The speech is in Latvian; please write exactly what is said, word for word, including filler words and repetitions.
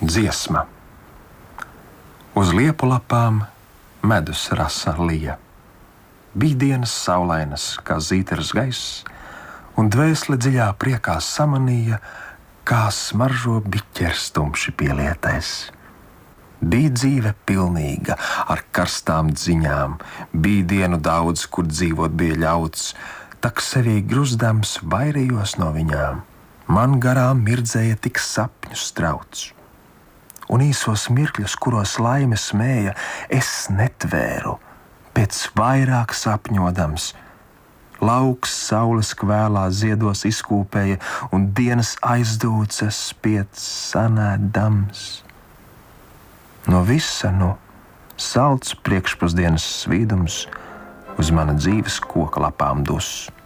Dziesma. Uz liepu lapām medus rasa lija. Bija dienas saulainas, kā zītars gaiss, un dvēseli dziļā priekā samanīja, kā smaržo biķers tumši pielietais. Bija dzīve pilnīga, ar karstām dziņām, bija dienu daudz, kur dzīvot bija ļauts, tak sevī gruzdams vairījos no viņām. Man garām mirdzēja tik sapņu strauts. Un īsos mirkļus, kuros laime smēja, es netvēru, pēc vairāk sapņodams. Lauks saules kvēlā ziedos izkūpēja, un dienas aizdūcas piec sanēdams. No visa, nu, salds priekšpusdienas svīdums uz mana dzīves koka lapām dus.